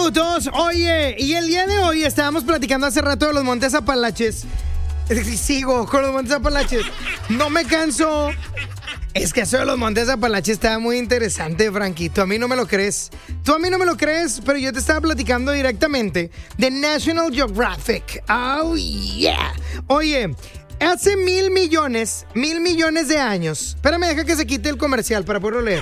minutos. Oye, y el día de hoy estábamos platicando hace rato de los Montes Apalaches. Sigo con los Montes Apalaches. No me canso. Es que eso de los Montes Apalaches está muy interesante, Franquito. A mí no me lo crees. Tú a mí no me lo crees, pero yo te estaba platicando directamente de National Geographic. Oh, yeah. Oye, hace 1,000 millones de años. Espérame, deja que se quite el comercial para poderlo leer.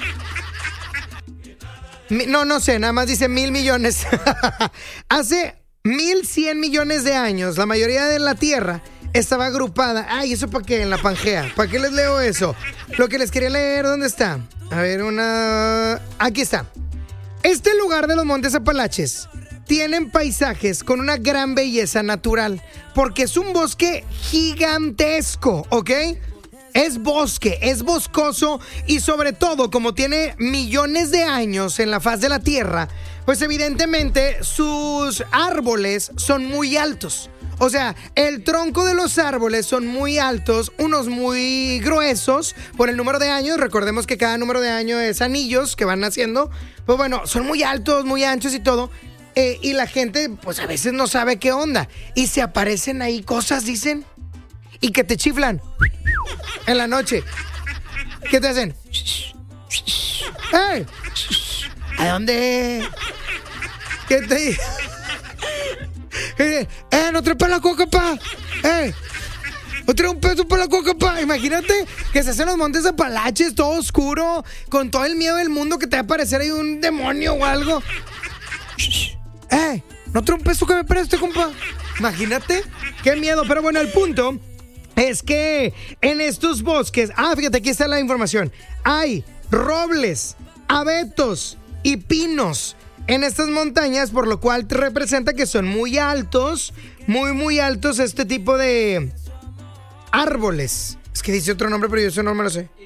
No sé, nada más dice 1,000 millones. Hace 1,100 millones de años, la mayoría de la Tierra estaba agrupada. Ay, ¿eso para qué? En la Pangea. ¿Para qué les leo eso? Lo que les quería leer, ¿dónde está? A ver, aquí está. Este lugar de los Montes Apalaches tienen paisajes con una gran belleza natural, porque es un bosque gigantesco, ¿ok? Es bosque, es boscoso y sobre todo, como tiene millones de años en la faz de la Tierra, pues evidentemente sus árboles son muy altos. O sea, el tronco de los árboles son muy altos, unos muy gruesos por el número de años. Recordemos que cada número de año es anillos que van naciendo. Pues bueno, son muy altos, muy anchos y todo. Y la gente, pues a veces no sabe qué onda. Y se aparecen ahí cosas, dicen, y que te chiflan en la noche. ¿Qué te hacen? ¡Ey! ¿A dónde? ¿Qué te... no trae para la coca, pa. No trae un peso para la coca, pa. Imagínate que se hacen los Montes Apalaches, todo oscuro, con todo el miedo del mundo que te va a aparecer ahí un demonio o algo. No trae un peso que me preste, compa. Imagínate, qué miedo. Pero bueno, el punto es que en estos bosques, fíjate, aquí está la información. Hay robles, abetos y pinos en estas montañas, por lo cual te representa que son muy altos, muy altos este tipo de árboles. Es que dice otro nombre, pero yo eso no me lo sé.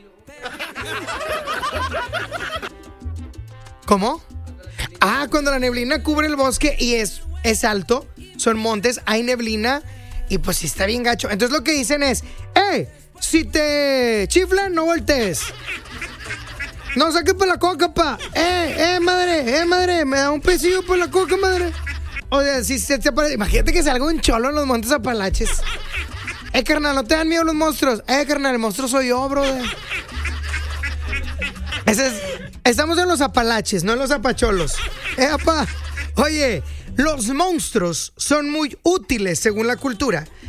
¿Cómo? Cuando la neblina cubre el bosque y es alto, son montes, hay neblina y pues sí está bien gacho. Entonces lo que dicen es, si te chiflan, no voltees. No saques por la coca, pa. Madre, me da un pesillo por la coca, madre. O sea, si se te aparece, imagínate que salga un cholo en los Montes Apalaches. Carnal, ¿no te dan miedo los monstruos? Carnal, el monstruo soy yo, brother. Estamos en los Apalaches, no en los apacholos. Apá. Oye, los monstruos son muy útiles según la cultura,